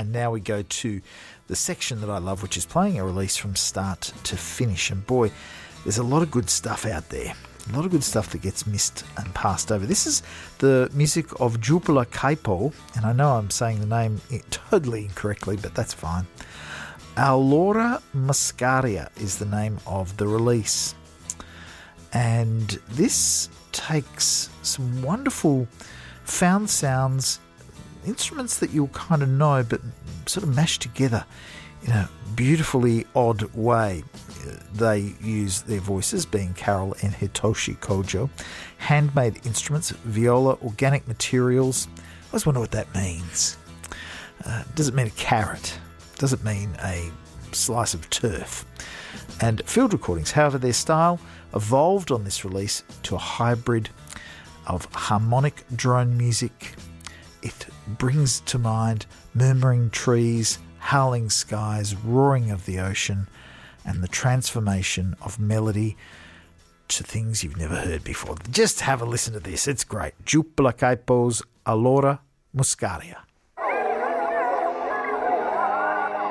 And now we go to the section that I love, which is playing a release from start to finish. And boy, there's a lot of good stuff out there. A lot of good stuff that gets missed and passed over. This is the music of Jupila Kaipo, and I know I'm saying the name totally incorrectly, but that's fine. Allora Muscaria is the name of the release. And this takes some wonderful found sounds, instruments that you'll kind of know, but sort of mashed together in a beautifully odd way. They use their voices, being Carol and Hitoshi Kojo, handmade instruments, viola, organic materials. I always wonder what that means. Does it mean a carrot? Does it mean a slice of turf? And field recordings. However, their style evolved on this release to a hybrid of harmonic drone music. It brings to mind murmuring trees, howling skies, roaring of the ocean, and the transformation of melody to things you've never heard before. Just have a listen to this. It's great. Jupila Kaipo's Allora Muscaria.